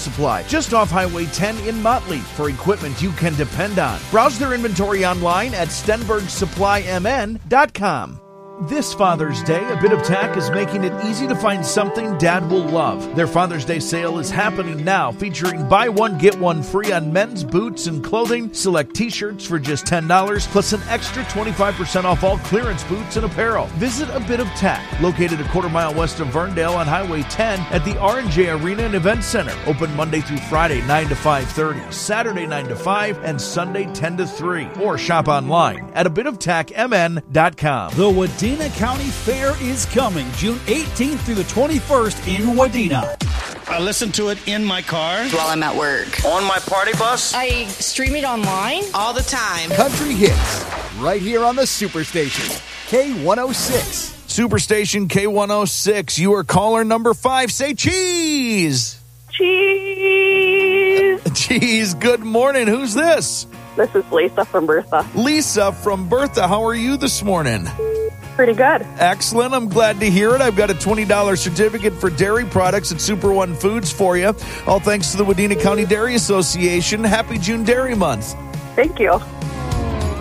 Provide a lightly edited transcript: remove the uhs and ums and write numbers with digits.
Supply, just off Highway 10 in Motley, for equipment you can depend on. Browse their inventory online at StenbergSupplyMN.com. This Father's Day, A Bit of Tack is making it easy to find something Dad will love. Their Father's Day sale is happening now, featuring buy one, get one free on men's boots and clothing, select t-shirts for just $10, plus an extra 25% off all clearance boots and apparel. Visit A Bit of Tack, located a quarter-mile west of Verndale on Highway 10 at the R&J Arena and Event Center. Open Monday through Friday, 9 to 5:30, Saturday 9 to 5, and Sunday 10 to 3. Or shop online at abitoftachmn.com. The Wadena County Fair is coming June 18th through the 21st in Wadena. I listen to it in my car. While I'm at work. On my party bus. I stream it online. All the time. Country hits. Right here on the Superstation. K106. Superstation K106. You are caller number 5. Say cheese. Cheese. Cheese. Good morning. Who's this? This is Lisa from Bertha. Lisa from Bertha. How are you this morning? Pretty good. Excellent. I'm glad to hear it. I've got a $20 certificate for dairy products at Super One Foods for you. All thanks to the Wadena County Dairy Association. Happy June Dairy Month. Thank you.